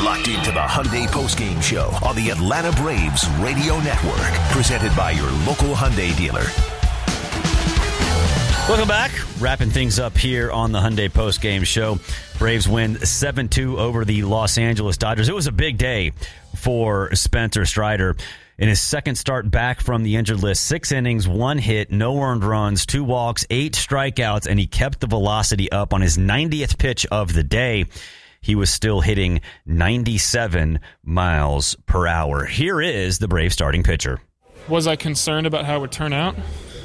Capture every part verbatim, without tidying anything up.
locked into the Hyundai Postgame Show on the Atlanta Braves Radio Network. Presented by your local Hyundai dealer. Welcome back. Wrapping things up here on the Hyundai Postgame Show. Braves win seven two over the Los Angeles Dodgers. It was a big day for Spencer Strider. In his second start back from the injured list, six innings, one hit, no earned runs, two walks, eight strikeouts, and he kept the velocity up on his ninetieth pitch of the day. He was still hitting ninety-seven miles per hour. Here is the Braves starting pitcher. Was I concerned about how it would turn out?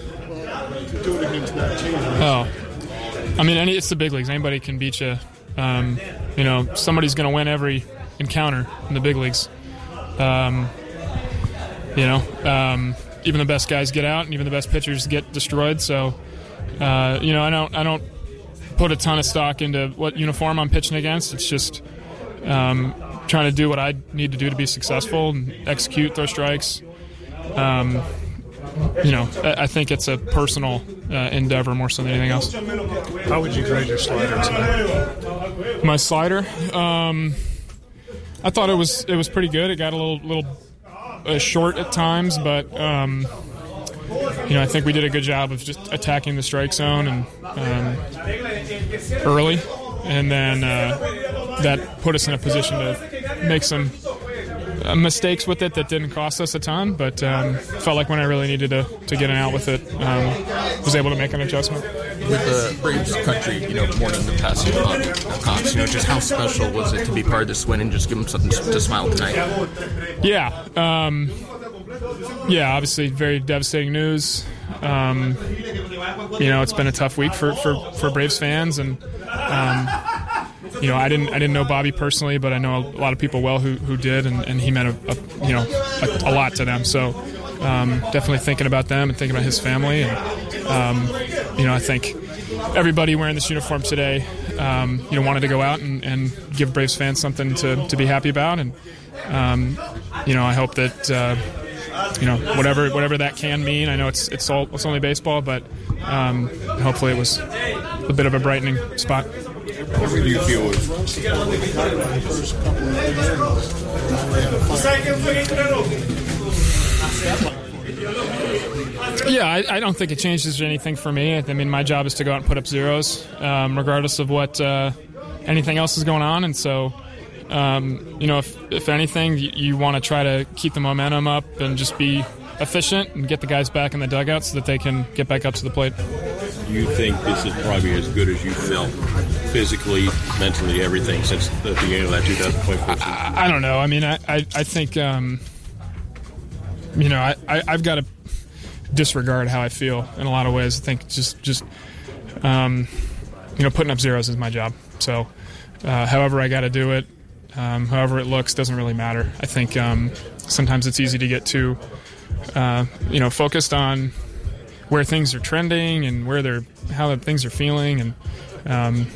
Oh, I mean, any, it's the big leagues. Anybody can beat you. Um, you know, somebody's going to win every encounter in the big leagues. Um, you know, um, even the best guys get out, and even the best pitchers get destroyed. So, uh, you know, I don't, I don't put a ton of stock into what uniform I'm pitching against. It's just um, trying to do what I need to do to be successful and execute, throw strikes. Um, You know, I think it's a personal uh, endeavor more so than anything else. How would you grade your slider today? My slider, um, I thought it was it was pretty good. It got a little little uh, short at times, but um, you know, I think we did a good job of just attacking the strike zone and um, early, and then uh, that put us in a position to make some mistakes with it that didn't cost us a ton, but um, felt like when I really needed to, to get an out with it, um, was able to make an adjustment. With the Braves country, you know, mourning the passing of Cox, you know, just how special was it to be part of this win and just give them something to smile tonight? Yeah, um, yeah, obviously very devastating news. Um, you know, it's been a tough week for, for, for Braves fans, and um, you know, I didn't I didn't know Bobby personally, but I know a lot of people well who, who did, and, and he meant a, a you know a, a lot to them. So um, definitely thinking about them and thinking about his family, and um, you know, I think everybody wearing this uniform today, um, you know, wanted to go out and, and give Braves fans something to, to be happy about, and um, you know, I hope that uh, you know whatever whatever that can mean. I know it's it's all it's only baseball, but um, hopefully it was a bit of a brightening spot. What do you feel is Yeah, I, I don't think it changes anything for me. I mean, my job is to go out and put up zeros, um, regardless of what uh, anything else is going on. And so, um, you know, if, if anything, you, you want to try to keep the momentum up and just be efficient and get the guys back in the dugout so that they can get back up to the plate. You think this is probably as good as you felt physically, mentally, everything since the beginning of that two thousand four season? I, I don't know. I mean, I, I, I think, um, you know, I, I, I've got to disregard how I feel in a lot of ways. I think just, just um, you know, putting up zeros is my job. So uh, however I got to do it, um, however it looks, doesn't really matter. I think um, sometimes it's easy to get too, uh, you know, focused on where things are trending and where they're, how things are feeling. And, um,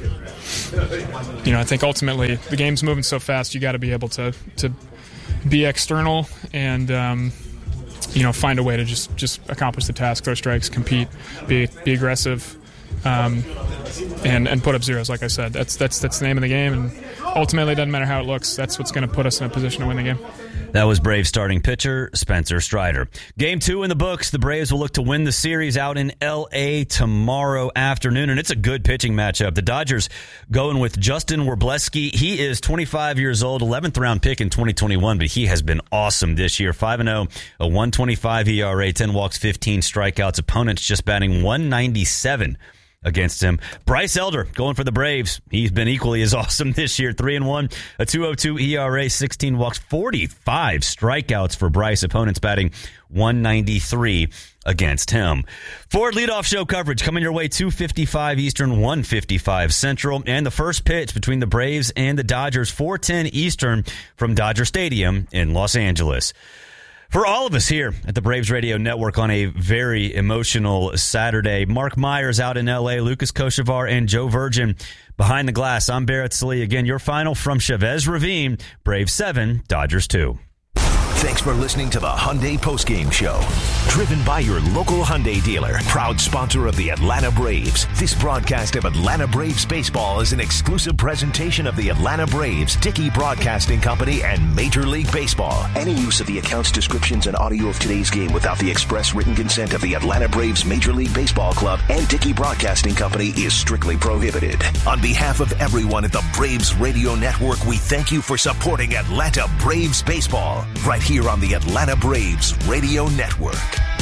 you know, I think ultimately the game's moving so fast, you got to be able to, to be external and, um, you know, find a way to just, just accomplish the task, throw strikes, compete, be, be aggressive, um, and, and put up zeros. Like I said, that's, that's, that's the name of the game. And ultimately it doesn't matter how it looks. That's what's going to put us in a position to win the game. That was Braves starting pitcher Spencer Strider. Game two in the books. The Braves will look to win the series out in L A tomorrow afternoon, and it's a good pitching matchup. The Dodgers going with Justin Warbleski. He is twenty-five years old, eleventh round pick in twenty twenty-one, but he has been awesome this year. five and oh, a one twenty-five E R A, ten walks, fifteen strikeouts. Opponents just batting one ninety-seven against him. Bryce Elder going for the Braves. He's been equally as awesome this year. three and one, a two oh two E R A, sixteen walks, forty-five strikeouts for Bryce. Opponents batting one ninety-three against him. Ford leadoff show coverage coming your way two fifty-five Eastern, one fifty-five Central, and the first pitch between the Braves and the Dodgers, four ten Eastern from Dodger Stadium in Los Angeles. For all of us here at the Braves Radio Network on a very emotional Saturday, Mark Myers out in L A, Lucas Kochevar, and Joe Virgin behind the glass. I'm Barrett Sallee. Again, your final from Chavez Ravine, Braves seven, Dodgers two. Thanks for listening to the Hyundai Postgame Show. Driven by your local Hyundai dealer, proud sponsor of the Atlanta Braves. This broadcast of Atlanta Braves baseball is an exclusive presentation of the Atlanta Braves, Dickey Broadcasting Company, and Major League Baseball. Any use of the accounts, descriptions, and audio of today's game without the express written consent of the Atlanta Braves Major League Baseball Club and Dickey Broadcasting Company is strictly prohibited. On behalf of everyone at the Braves Radio Network, we thank you for supporting Atlanta Braves baseball right here on the Atlanta Braves Radio Network.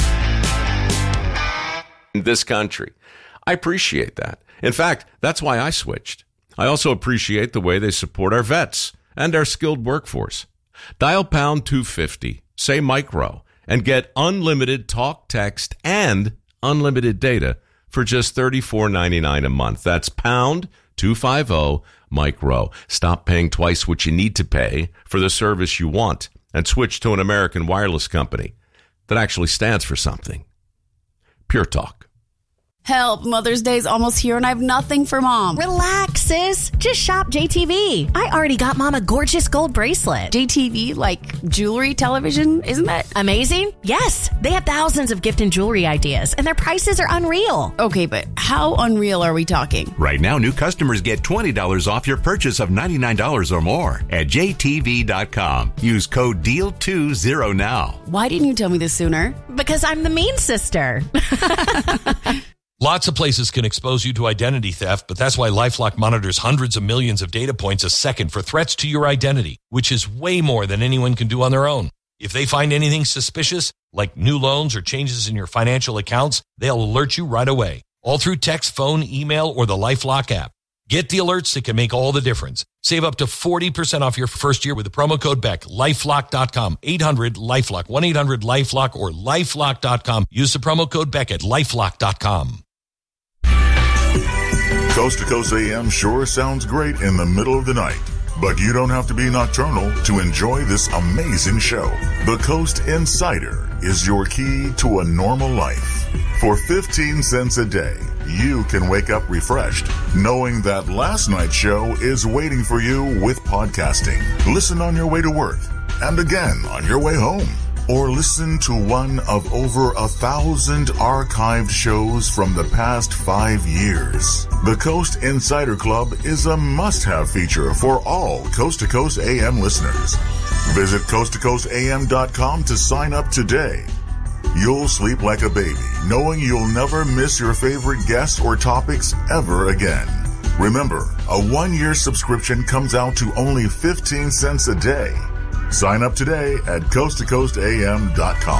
In this country, I appreciate that. In fact, that's why I switched. I also appreciate the way they support our vets and our skilled workforce. Dial pound two fifty, say micro, and get unlimited talk, text, and unlimited data for just thirty-four ninety-nine a month. That's pound two fifty micro. Stop paying twice what you need to pay for the service you want and switch to an American wireless company that actually stands for something. Pure Talk. Help, Mother's Day's almost here and I have nothing for Mom. Relax, sis. Just shop J T V. I already got Mom a gorgeous gold bracelet. J T V, like jewelry, television, isn't that amazing? Yes. They have thousands of gift and jewelry ideas, and their prices are unreal. Okay, but how unreal are we talking? Right now, new customers get twenty dollars off your purchase of ninety-nine dollars or more at J T V dot com. Use code D E A L twenty now. Why didn't you tell me this sooner? Because I'm the mean sister. Lots of places can expose you to identity theft, but that's why LifeLock monitors hundreds of millions of data points a second for threats to your identity, which is way more than anyone can do on their own. If they find anything suspicious, like new loans or changes in your financial accounts, they'll alert you right away, all through text, phone, email, or the LifeLock app. Get the alerts that can make all the difference. Save up to forty percent off your first year with the promo code Beck. LifeLock dot com, eight hundred LifeLock, one eight hundred LifeLock, or LifeLock dot com. Use the promo code Beck at LifeLock dot com. Coast to Coast A M sure sounds great in the middle of the night, but you don't have to be nocturnal to enjoy this amazing show. The Coast Insider is your key to a normal life. For fifteen cents a day, you can wake up refreshed, knowing that last night's show is waiting for you with podcasting. Listen on your way to work, and again on your way home. Or listen to one of over a thousand archived shows from the past five years. The Coast Insider Club is a must-have feature for all Coast to Coast A M listeners. Visit coast to coast a m dot com to sign up today. You'll sleep like a baby, knowing you'll never miss your favorite guests or topics ever again. Remember, a one-year subscription comes out to only fifteen cents a day. Sign up today at coast to coast a m dot com.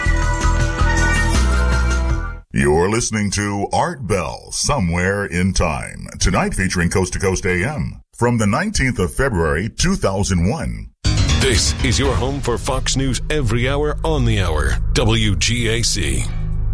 You're listening to Art Bell, Somewhere in Time. Tonight featuring Coast to Coast A M from the nineteenth of February, two thousand one. This is your home for Fox News every hour on the hour. W G A C.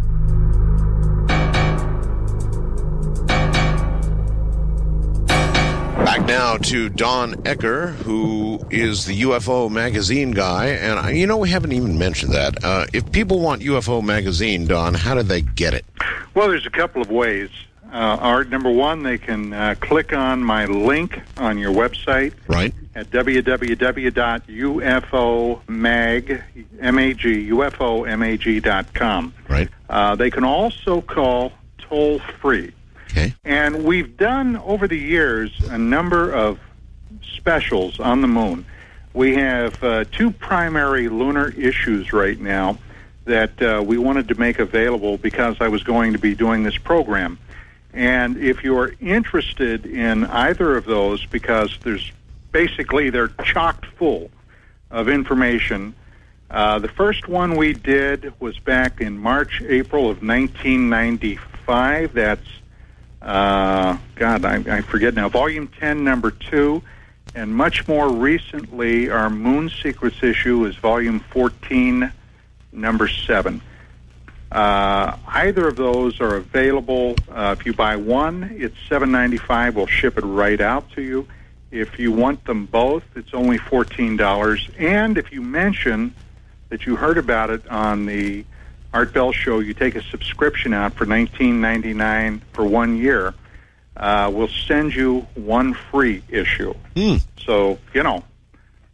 Back now to Don Ecker, who is the U F O Magazine guy. And, I, you know, we haven't even mentioned that. Uh, if people want U F O Magazine, Don, how do they get it? Well, there's a couple of ways. Uh, Art, number one, they can uh, click on my link on your website. Right. At w w w dot u f o mag, M A G, U F O mag dot com. Right. Uh, they can also call toll-free. Okay. And we've done, over the years, a number of specials on the moon. We have uh, two primary lunar issues right now that uh, we wanted to make available because I was going to be doing this program. And if you're interested in either of those, because there's basically they're chock full of information. Uh, the first one we did was back in March, April of nineteen ninety-five. That's Uh, God, I, I forget now. Volume ten, number two, and much more recently, our Moon Secrets issue is Volume fourteen, number seven. Uh, either of those are available. Uh, if you buy one, it's seven ninety-five. We'll ship it right out to you. If you want them both, it's only fourteen dollars. And if you mention that you heard about it on the Art Bell Show, you take a subscription out for nineteen ninety-nine for one year. Uh, we'll send you one free issue. Mm. So, you know,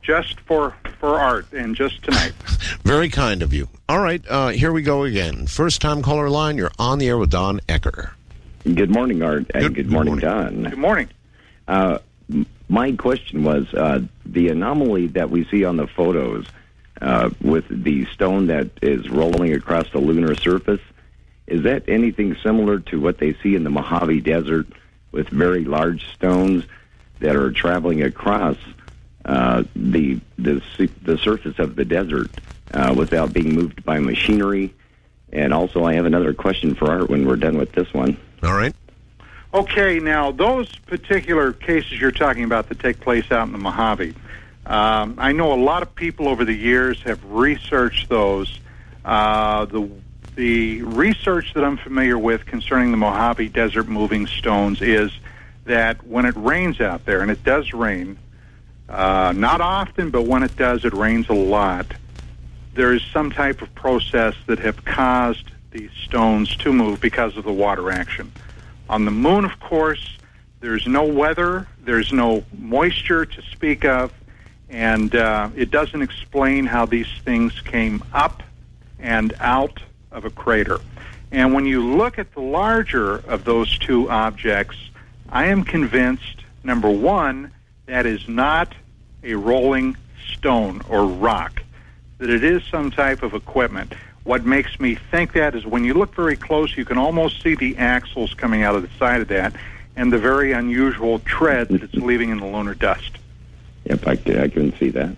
just for for Art and just tonight. Very kind of you. All right, uh, here we go again. First time caller line, you're on the air with Don Ecker. Good morning, Art, and good, good, good morning, morning, Don. Good morning. Uh, my question was uh, the anomaly that we see on the photos uh, with the stone that is rolling across the lunar surface. Is that anything similar to what they see in the Mojave Desert with very large stones that are traveling across uh, the, the the surface of the desert uh, without being moved by machinery? And also, I have another question for Art when we're done with this one. All right. Okay, now those particular cases you're talking about that take place out in the Mojave, um, I know a lot of people over the years have researched those. Uh, the the research that I'm familiar with concerning the Mojave Desert moving stones is that when it rains out there, and it does rain, uh, not often, but when it does, it rains a lot, there is some type of process that have caused these stones to move because of the water action. On the moon, of course, there's no weather, there's no moisture to speak of, and uh, it doesn't explain how these things came up and out of a crater. And when you look at the larger of those two objects, I am convinced, number one, that is not a rolling stone or rock, that it is some type of equipment. What makes me think that is when you look very close, you can almost see the axles coming out of the side of that and the very unusual tread that it's leaving in the lunar dust. Yep, I, I can see that.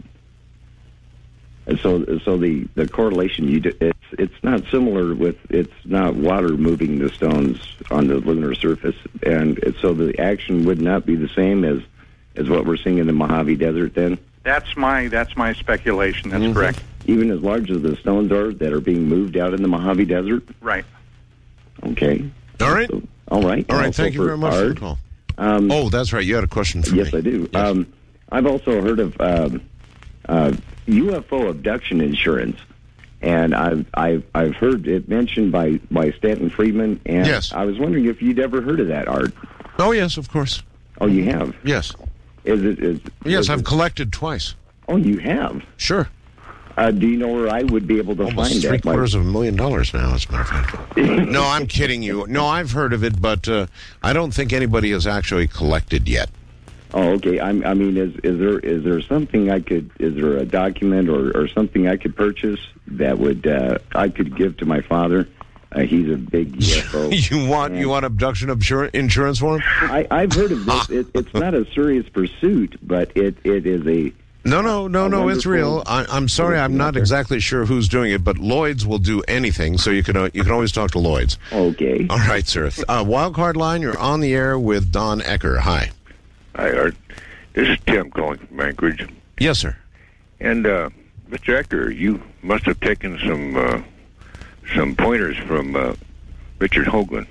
And so, so the, the correlation, you do, it's it's not similar with, it's not water moving the stones on the lunar surface, and it, so the action would not be the same as, as what we're seeing in the Mojave Desert then? That's my that's my speculation. That's mm-hmm. correct. Even as large as the stones are that are being moved out in the Mojave Desert? Right. Okay. All right. So, all right. All right. Also Thank you very much Art, for the call. Um, oh, that's right. You had a question for yes, me. I do. Yes. Um, I've also heard of um, uh, U F O abduction insurance, and I've I've I've heard it mentioned by, by Stanton Friedman, and yes. I was wondering if you'd ever heard of that, Art. Oh, yes, of course. Oh, you have? Yes. Is it? Is, yes, is I've it, collected twice. Oh, you have? Sure. Uh, do you know where I would be able to Almost find three that? Three quarters of a million dollars now, as a matter of fact. No, I'm kidding you. No, I've heard of it, but uh, I don't think anybody has actually collected yet. Oh, okay. I'm, I mean, is is there is there something I could? Is there a document or, or something I could purchase that would uh, I could give to my father? Uh, he's a big U F O. you want you want abduction insur- insurance for him? I, I've heard of this. It, it's not a serious pursuit, but it, it is a. No, no, no, no, it's real. I, I'm sorry, I'm not there. exactly sure who's doing it, but Lloyd's will do anything, so you can uh, you can always talk to Lloyd's. Okay. All right, sir. Uh, Wildcard line, you're on the air with Don Ecker. Hi. Hi, Art. This is Tim calling from Anchorage. Yes, sir. And, uh, Mister Ecker, you must have taken some uh, some pointers from uh, Richard Hoagland.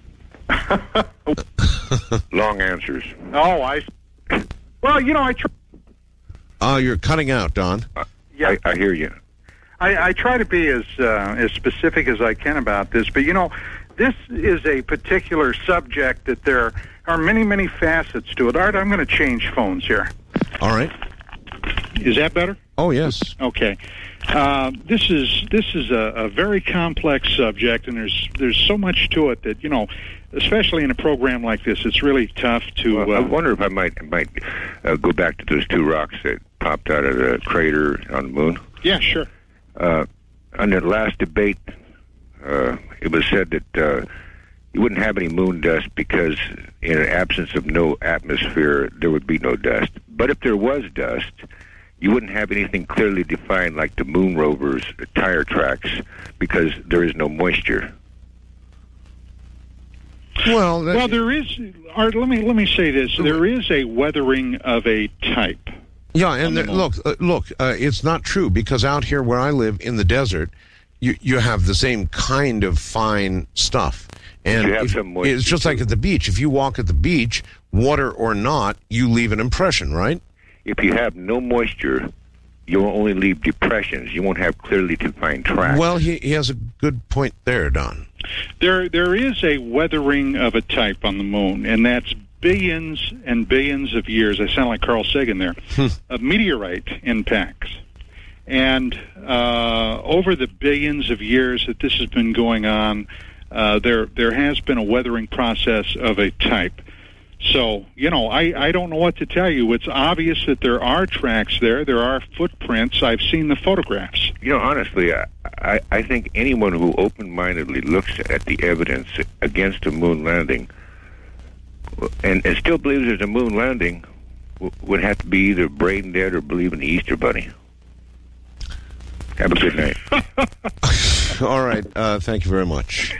Long answers. Oh, I... Well, you know, I... Tr- Oh, uh, you're cutting out, Don. Uh, yeah, I, I hear you. I, I try to be as uh, as specific as I can about this, but you know, this is a particular subject that there are many, many facets to it. Art, I'm going to change phones here. All right. Is that better? Oh, yes. Okay. Uh, this is this is a, a very complex subject, and there's there's so much to it that, you know, especially in a program like this, it's really tough to... Well, I uh, wonder if I might might uh, go back to those two rocks that popped out of the crater on the moon. Yeah, sure. Uh, on the last debate, uh, it was said that uh, you wouldn't have any moon dust because in an absence of no atmosphere, there would be no dust. But if there was dust, you wouldn't have anything clearly defined like the moon rover's tire tracks because there is no moisture. Well, that, well, there is. Art, let me let me say this: there is a weathering of a type. Yeah, and the, look, uh, look, uh, it's not true because out here where I live in the desert, you you have the same kind of fine stuff, and you have if, some moisture it's just too. Like at the beach. If you walk at the beach, water or not, you leave an impression, right? If you have no moisture, you will only leave depressions. You won't have clearly defined tracks. Well, he he has a good point there, Don. There, there is a weathering of a type on the moon, and that's billions and billions of years, I sound like Carl Sagan there, of meteorite impacts. And uh, over the billions of years that this has been going on, uh, there there has been a weathering process of a type. So, you know, I, I don't know what to tell you. It's obvious that there are tracks there. There are footprints. I've seen the photographs. You know, honestly, I, I, I think anyone who open-mindedly looks at the evidence against a moon landing and, and still believes there's a moon landing w- would have to be either brain dead or believe in the Easter Bunny. Have a good night. All right. Uh, thank you very much.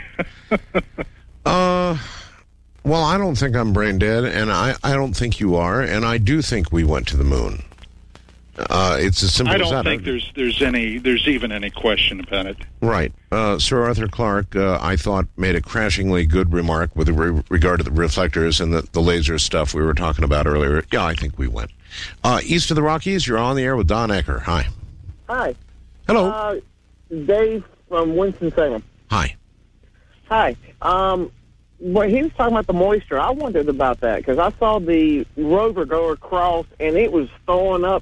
Uh, well, I don't think I'm brain dead, and I, I don't think you are, and I do think we went to the moon. Uh, it's as simple I as don't that. think there's there's any there's even any question about it. Right. Uh, Sir Arthur Clarke, uh, I thought, made a crashingly good remark with re- regard to the reflectors and the, the laser stuff we were talking about earlier. Yeah, I think we went. Uh, east of the Rockies, you're on the air with Don Ecker. Hi. Hi. Hello. Uh, Dave from Winston-Salem. Hi. Hi. Um, when he was talking about the moisture, I wondered about that because I saw the rover go across and it was throwing up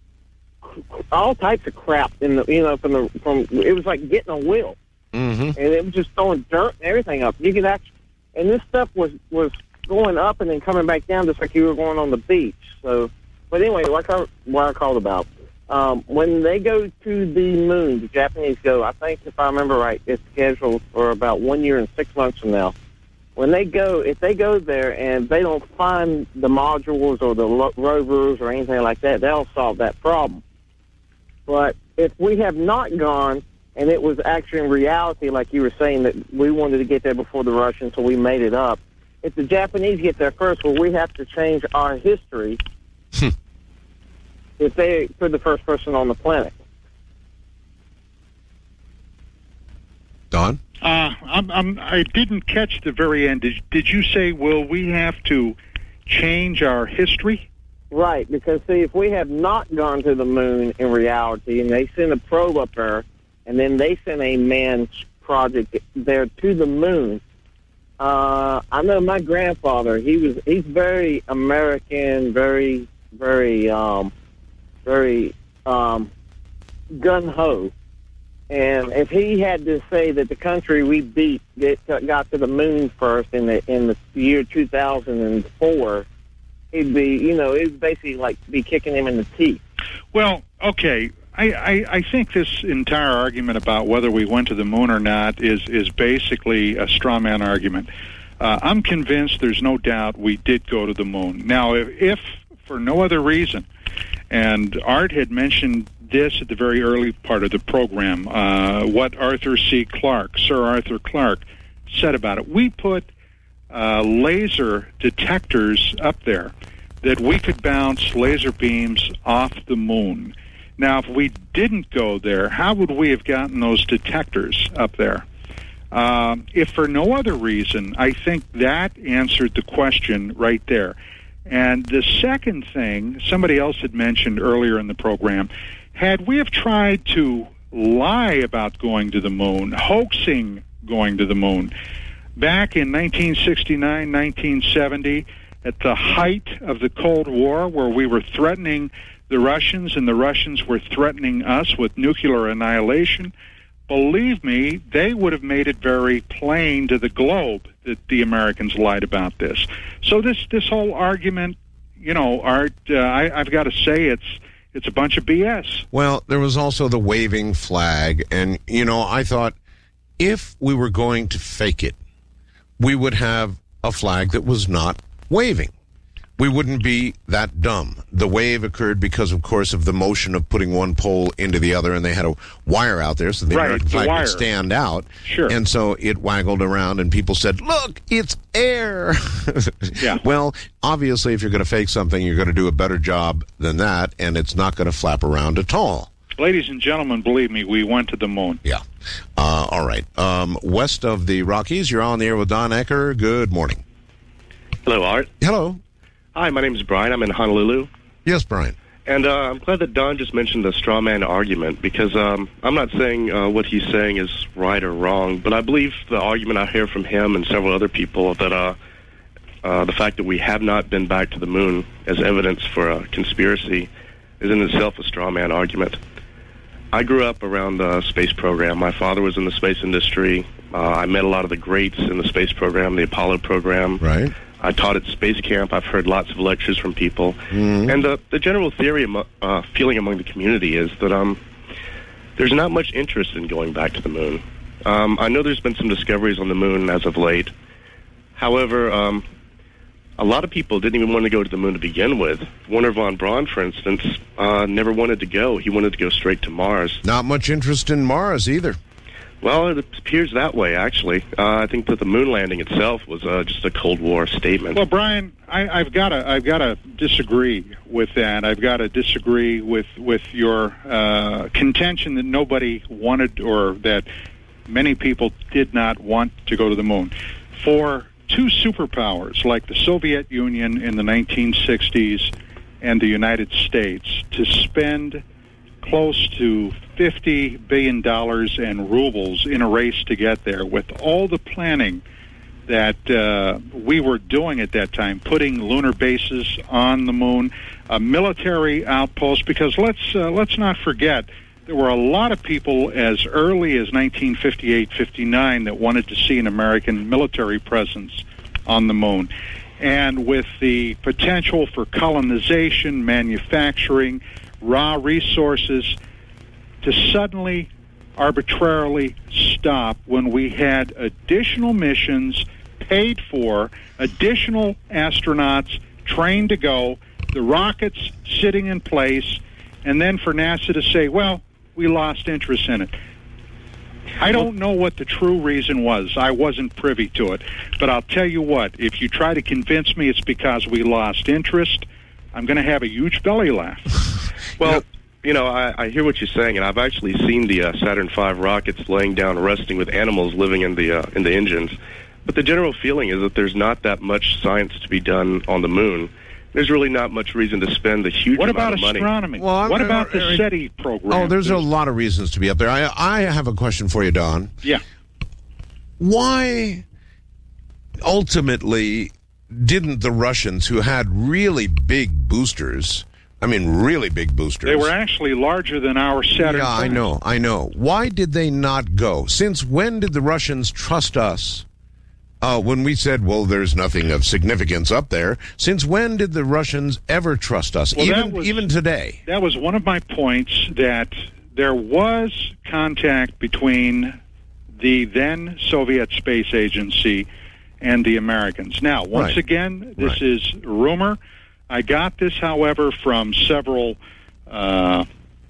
all types of crap in the, you know, from the, from, it was like getting a wheel. Mm-hmm. And it was just throwing dirt and everything up. You could actually, and this stuff was, was going up and then coming back down just like you were going on the beach. So, but anyway, like I, what I called about, um, when they go to the moon, the Japanese go, I think if I remember right, it's scheduled for about one year and six months from now. When they go, if they go there and they don't find the modules or the lo- rovers or anything like that, they'll solve that problem. But if we have not gone, and it was actually in reality, like you were saying, that we wanted to get there before the Russians, so we made it up. If the Japanese get there first, well, we have to change our history if they put the first person on the planet. Don? Uh, I'm, I'm, I didn't catch the very end. Did, did you say, will we have to change our history? Right, because, see, if we have not gone to the moon in reality, and they send a probe up there, and then they send a manned project there to the moon, uh, I know my grandfather, he was, he's very American, very, very, um, very um, gun-ho. And if he had to say that the country we beat get, got to the moon first in the in the year two thousand four, he'd be, you know, it'd basically like be kicking him in the teeth. Well, okay. I, I, I think this entire argument about whether we went to the moon or not is, is basically a straw man argument. Uh, I'm convinced there's no doubt we did go to the moon. Now, if, if for no other reason, and Art had mentioned this at the very early part of the program, uh, what Arthur C. Clarke, Sir Arthur Clarke, said about it. We put uh, laser detectors up there that we could bounce laser beams off the moon. Now, if we didn't go there, how would we have gotten those detectors up there? Um, if for no other reason, I think that answered the question right there. And the second thing, somebody else had mentioned earlier in the program, had we have tried to lie about going to the moon, hoaxing going to the moon, back in nineteen sixty-nine, nineteen seventy, at the height of the Cold War, where we were threatening the Russians and the Russians were threatening us with nuclear annihilation, believe me, they would have made it very plain to the globe that the Americans lied about this. So this this whole argument, you know, Art, uh, I, I've got to say it's it's a bunch of B S. Well, there was also the waving flag, and, you know, I thought if we were going to fake it, we would have a flag that was not waving. We wouldn't be that dumb. The wave occurred because, of course, of the motion of putting one pole into the other, and they had a wire out there so the right, American the flag wire. would stand out. Sure. And so it waggled around, and people said, look, it's air. Yeah. Well, obviously, if you're going to fake something, you're going to do a better job than that, and it's not going to flap around at all. Ladies and gentlemen, believe me, we went to the moon. Yeah. Uh, all right. Um, west of the Rockies, you're on the air with Don Ecker. Good morning. Hello, Art. Hello. Hi, my name is Brian. I'm in Honolulu. Yes, Brian. And uh, I'm glad that Don just mentioned the straw man argument because um, I'm not saying uh, what he's saying is right or wrong, but I believe the argument I hear from him and several other people that uh, uh, the fact that we have not been back to the moon as evidence for a conspiracy is in itself a straw man argument. I grew up around the space program. My father was in the space industry. Uh, I met a lot of the greats in the space program, the Apollo program. Right. I taught at space camp. I've heard lots of lectures from people. Mm-hmm. And the, the general theory, uh, feeling among the community is that um, there's not much interest in going back to the moon. Um, I know there's been some discoveries on the moon as of late. However, um, a lot of people didn't even want to go to the moon to begin with. Wernher von Braun, for instance, uh, never wanted to go. He wanted to go straight to Mars. Not much interest in Mars either. Well, it appears that way, actually. Uh, I think that the moon landing itself was uh, just a Cold War statement. Well, Brian, I, I've got to I've got to disagree with that. I've got to disagree with with your uh, contention that nobody wanted, or that many people did not want to go to the moon. For two superpowers like the Soviet Union in the nineteen sixties and the United States to spend close to fifty billion dollars in rubles in a race to get there, with all the planning that uh, we were doing at that time, putting lunar bases on the moon, a military outpost, because let's uh, let's not forget, there were a lot of people as early as nineteen fifty-eight fifty-nine that wanted to see an American military presence on the moon. And with the potential for colonization, manufacturing, raw resources, to suddenly arbitrarily stop when we had additional missions paid for, additional astronauts trained to go, the rockets sitting in place, and then for NASA to say, well, we lost interest in it. I don't know what the true reason was. I wasn't privy to it. But I'll tell you what, if you try to convince me it's because we lost interest, I'm going to have a huge belly laugh. Well, you know, I, I hear what you're saying, and I've actually seen the uh, Saturn five rockets laying down, resting with animals living in the uh, in the engines. But the general feeling is that there's not that much science to be done on the moon. There's really not much reason to spend a huge what amount about of money. astronomy? Well, what I'm, about the uh, SETI program? Oh, there's a lot of reasons to be up there. I, I have a question for you, Don. Yeah. Why, ultimately, didn't the Russians, who had really big boosters, I mean, really big boosters. They were actually larger than our Saturn Yeah, I five. know, I know. Why did they not go? Since when did the Russians trust us uh, when we said, well, there's nothing of significance up there? Since when did the Russians ever trust us, Well, even that was- even today? That was one of my points, that there was contact between the then Soviet Space Agency and the Americans. Now, once Right. again, this Right. is rumor. I got this, however, from several uh,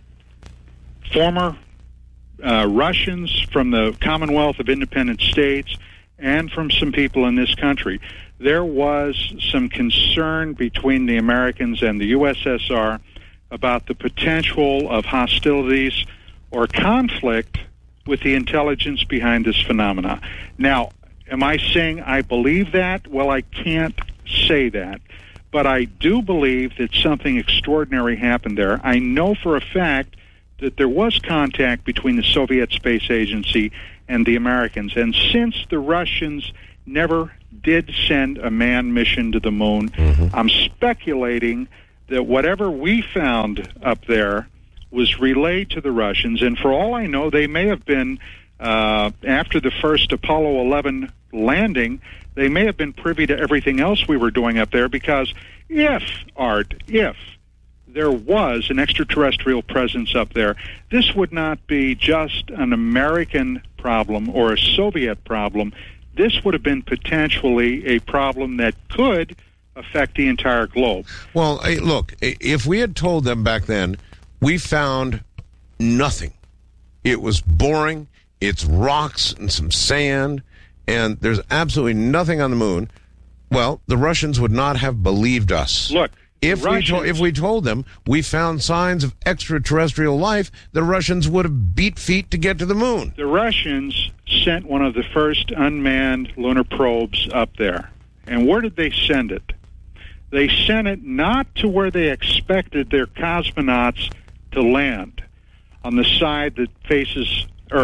former uh, Russians from the Commonwealth of Independent States and from some people in this country. There was some concern between the Americans and the U S S R about the potential of hostilities or conflict with the intelligence behind this phenomena. Now, am I saying I believe that? Well, I can't say that. But I do believe that something extraordinary happened there. I know for a fact that there was contact between the Soviet Space Agency and the Americans. And since the Russians never did send a manned mission to the moon, mm-hmm. I'm speculating that whatever we found up there was relayed to the Russians. And for all I know, they may have been, uh, after the first Apollo eleven landing, they may have been privy to everything else we were doing up there, because if, Art, if there was an extraterrestrial presence up there, this would not be just an American problem or a Soviet problem. This would have been potentially a problem that could affect the entire globe. Well, hey, look, if we had told them back then, we found nothing. It was boring. It's rocks and some sand, and there's absolutely nothing on the moon. Well, the Russians would not have believed us. Look, if we to- if we told them we found signs of extraterrestrial life, the Russians would have beat feet to get to the moon. The Russians sent one of the first unmanned lunar probes up there. And where did they send it? They sent it not to where they expected their cosmonauts to land, on the side that faces Earth.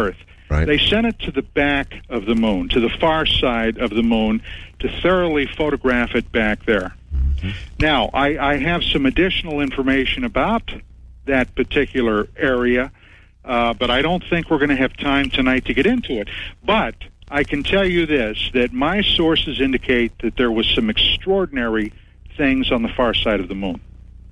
Right. They sent it to the back of the moon, to the far side of the moon, to thoroughly photograph it back there. Mm-hmm. Now, I, I have some additional information about that particular area, uh, but I don't think we're going to have time tonight to get into it. But I can tell you this, that my sources indicate that there was some extraordinary things on the far side of the moon.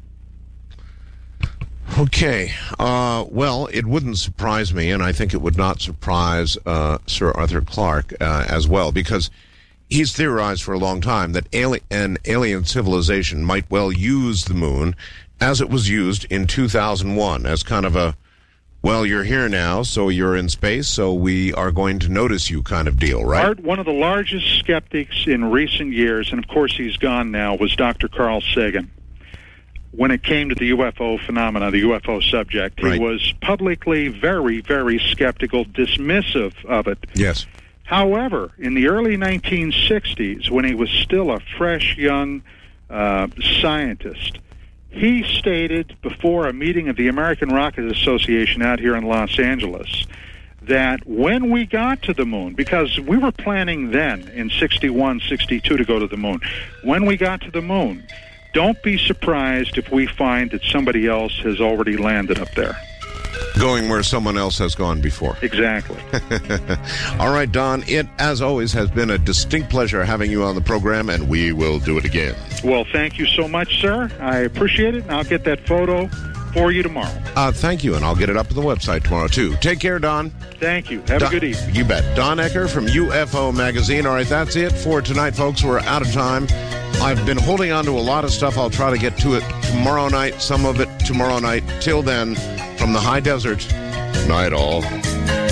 Okay. Uh, well, it wouldn't surprise me, and I think it would not surprise uh, Sir Arthur Clarke uh, as well, because he's theorized for a long time that ali- an alien civilization might well use the moon as it was used in two thousand one, as kind of a, well, you're here now, so you're in space, so we are going to notice you kind of deal, right? Art, one of the largest skeptics in recent years, and of course he's gone now, was Doctor Carl Sagan. When it came to the U F O phenomena, the U F O subject, right. He was publicly very, very skeptical, dismissive of it. Yes. However, in the early nineteen sixties, when he was still a fresh, young uh, scientist, he stated before a meeting of the American Rocket Association out here in Los Angeles that when we got to the moon, because we were planning then in sixty-one, sixty-two to go to the moon, when we got to the moon, don't be surprised if we find that somebody else has already landed up there. Going where someone else has gone before. Exactly. All right, Don, it, as always, has been a distinct pleasure having you on the program, and we will do it again. Well, thank you so much, sir. I appreciate it, and I'll get that photo for you tomorrow. Uh, thank you, and I'll get it up on the website tomorrow, too. Take care, Don. Thank you. Have Don, a good evening. You bet. Don Ecker from U F O Magazine. All right, that's it for tonight, folks. We're out of time. I've been holding on to a lot of stuff. I'll try to get to it tomorrow night, some of it tomorrow night. Till then, from the high desert, night all.